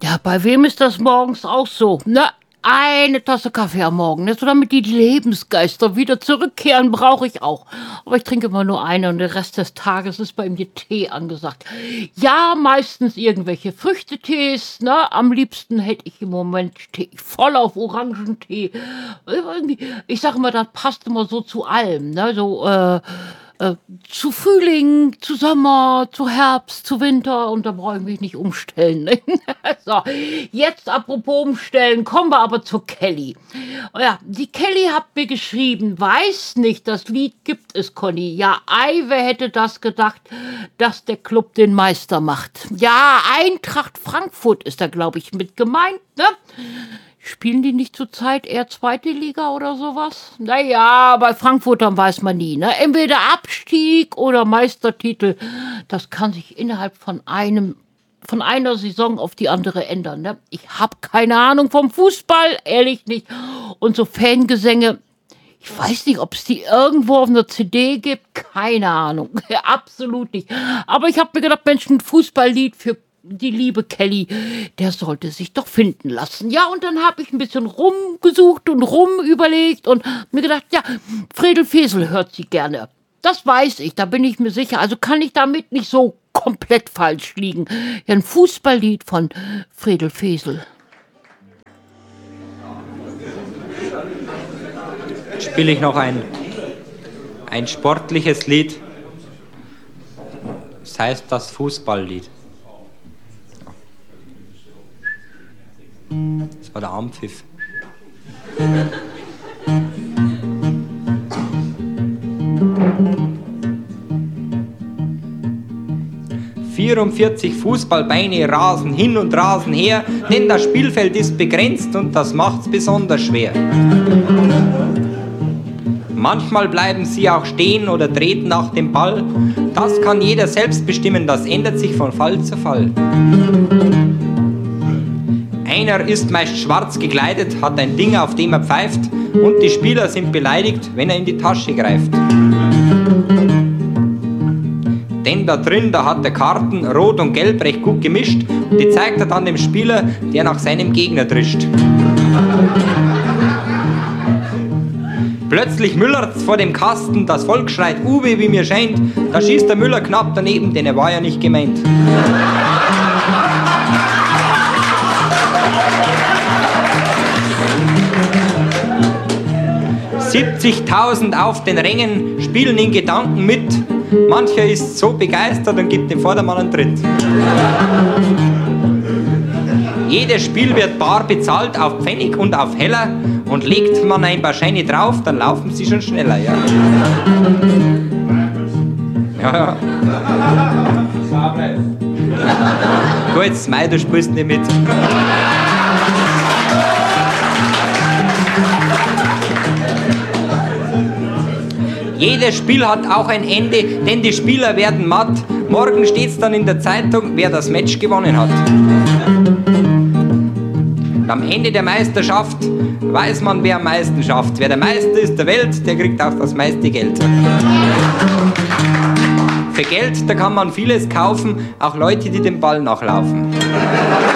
Ja, bei wem ist das morgens auch so? Na, eine Tasse Kaffee am Morgen, ne? So damit die Lebensgeister wieder zurückkehren, brauche ich auch. Aber ich trinke immer nur eine und den Rest des Tages ist bei mir Tee angesagt. Ja, meistens irgendwelche Früchtetees, ne? Am liebsten hätte ich im Moment Tee voll auf Orangentee. Irgendwie, ich sage immer, das passt immer so zu allem, ne? Zu Frühling, zu Sommer, zu Herbst, zu Winter und da brauche ich mich nicht umstellen. Ne? So, jetzt apropos umstellen, kommen wir aber zur Kelly. Oh ja, die Kelly hat mir geschrieben, weiß nicht, das Lied gibt es, Conny. Ja, wer hätte das gedacht, dass der Club den Meister macht. Ja, Eintracht Frankfurt ist da, glaube ich, mit gemeint, ne? Spielen die nicht zurzeit eher zweite Liga oder sowas? Naja, bei Frankfurtern weiß man nie, ne? Entweder Abstieg oder Meistertitel. Das kann sich innerhalb von einer Saison auf die andere ändern, ne? Ich habe keine Ahnung vom Fußball, ehrlich nicht. Und so Fangesänge, ich weiß nicht, ob es die irgendwo auf einer CD gibt. Keine Ahnung. Absolut nicht. Aber ich habe mir gedacht, Mensch, ein Fußballlied für die liebe Kelly, der sollte sich doch finden lassen. Ja, und dann habe ich ein bisschen rumgesucht und rumüberlegt und mir gedacht, ja, Fredel Fesel hört sie gerne. Das weiß ich, da bin ich mir sicher. Also kann ich damit nicht so komplett falsch liegen. Ja, ein Fußballlied von Fredel Fesel. Spiele ich noch ein sportliches Lied. Das heißt das Fußballlied. Das war der Armpfiff. »44 Fußballbeine rasen hin und rasen her, denn das Spielfeld ist begrenzt und das macht's besonders schwer. Manchmal bleiben sie auch stehen oder treten nach dem Ball. Das kann jeder selbst bestimmen, das ändert sich von Fall zu Fall. Einer ist meist schwarz gekleidet, hat ein Ding, auf dem er pfeift, und die Spieler sind beleidigt, wenn er in die Tasche greift. Denn da drin, da hat er Karten, rot und gelb, recht gut gemischt, und die zeigt er dann dem Spieler, der nach seinem Gegner drischt. Plötzlich müllert's vor dem Kasten, das Volk schreit Uwe, wie mir scheint, da schießt der Müller knapp daneben, denn er war ja nicht gemeint. 70.000 auf den Rängen spielen in Gedanken mit. Mancher ist so begeistert und gibt dem Vordermann einen Tritt. Jedes Spiel wird bar bezahlt auf Pfennig und auf Heller, und legt man ein paar Scheine drauf, dann laufen sie schon schneller. Ja. Ja. Gut, Smai, du spielst nicht mit. Jedes Spiel hat auch ein Ende, denn die Spieler werden matt. Morgen steht's dann in der Zeitung, wer das Match gewonnen hat. Und am Ende der Meisterschaft weiß man, wer am meisten schafft. Wer der Meister ist der Welt, der kriegt auch das meiste Geld. Für Geld, da kann man vieles kaufen, auch Leute, die den Ball nachlaufen.